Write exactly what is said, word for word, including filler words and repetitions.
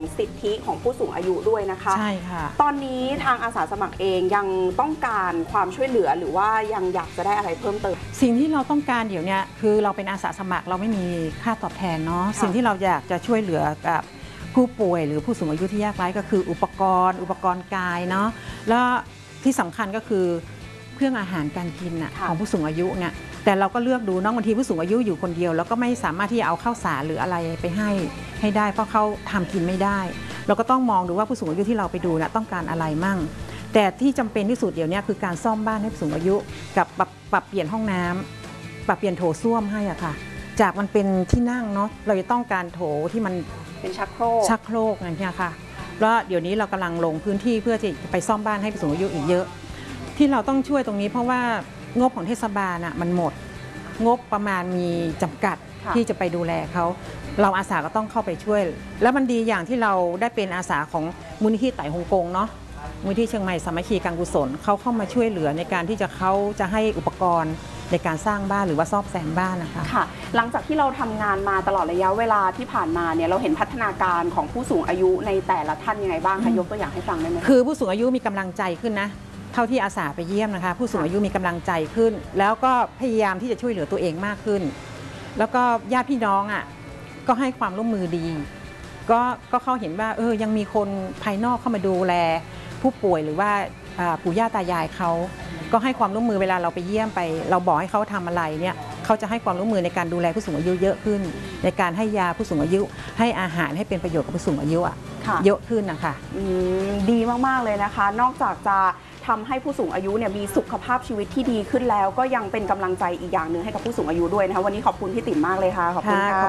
สิทธิของผู้สูงอายุด้วยนะคะใช่ค่ะตอนนี้ทางอาสาสมัครเองยังต้องการความช่วยเหลือหรือว่ายังอยากจะได้อะไรเพิ่มเติมสิ่งที่เราต้องการเดี๋ยวนี้คือเราเป็นอาสาสมัครเราไม่มีค่าตอบแทนเนาะสิ่งที่เราอยากจะช่วยเหลือกับผู้ป่วยหรือผู้สูงอายุที่ยากไร้ก็คืออุปกรณ์อุปกรณ์กายเนาะแล้วที่สำคัญก็คือเครื่องอาหารการกินน่ะของผู้สูงอายุเนี่ยแต่เราก็เลือกดูเนาะบางทีผู้สูงอายุอยู่คนเดียวแล้วก็ไม่สามารถที่จะเอาข้าวสารหรืออะไรไปให้ให้ได้เพราะเขาทำกินไม่ได้เราก็ต้องมองดูว่าผู้สูงอายุที่เราไปดูนะต้องการอะไรมั่งแต่ที่จำเป็นที่สุดเดี๋ยวนี้คือการซ่อมบ้านให้ผู้สูงอายุกับปรับปรับเปลี่ยนห้องน้ำปรับเปลี่ยนโถส้วมให้อะค่ะจากมันเป็นที่นั่งเนาะเราจะต้องการโถที่มันเป็นชักโครกชักโครกอย่างเงี้ยค่ะแล้วเดี๋ยวนี้เรากำลังลงพื้นที่เพื่อจะไปซ่อมบ้านให้ผู้สูงอายุอีกเยอะที่เราต้องช่วยตรงนี้เพราะว่างบของเทศบาลอะมันหมดงบประมาณมีจำกัดที่จะไปดูแลเขาเราอาสาก็ต้องเข้าไปช่วยแล้วมันดีอย่างที่เราได้เป็นอาสาของมูลนิธิไต่ฮงกงเนาะมูลนิธิเชียงใหม่สามัคคีการกุศลเขาเข้ามาช่วยเหลือในการที่จะเขาจะให้อุปกรณ์ในการสร้างบ้านหรือว่าซ่อมแซมบ้านนะคะค่ะหลังจากที่เราทำงานมาตลอดระยะเวลาที่ผ่านมาเนี่ยเราเห็นพัฒนาการของผู้สูงอายุในแต่ละท่านยังไงบ้างคะยกตัวอย่างให้ฟังได้ไหมคือผู้สูงอายุมีกำลังใจขึ้นนะเท่าที่อาสาไปเยี่ยมนะคะผู้สูงอายุมีกำลังใจขึ้นแล้วก็พยายามที่จะช่วยเหลือตัวเองมากขึ้นแล้วก็ญาติพี่น้องอ่ะก็ให้ความร่วมมือดีก็ก็เขาเห็นว่าเออยังมีคนภายนอกเข้ามาดูแลผู้ป่วยหรือว่าปู่ย่าตายายเขาก็ให้ความร่วมมือเวลาเราไปเยี่ยมไปเราบอกให้เขาทำอะไรเนี่ยเขาจะให้ความร่วมมือในการดูแลผู้สูงอายุเยอะขึ้นในการให้ยาผู้สูงอายุให้อาหารให้เป็นประโยชน์กับผู้สูงอายุอ่ะเยอะขึ้นนะคะดีมากๆเลยนะคะนอกจากจะทำให้ผู้สูงอายุเนี่ยมีสุขภาพชีวิตที่ดีขึ้นแล้วก็ยังเป็นกำลังใจอีกอย่างหนึ่งให้กับผู้สูงอายุด้วยนะคะวันนี้ขอบคุณพี่ติ๋มมากเลยค่ะขอบคุณค่ะ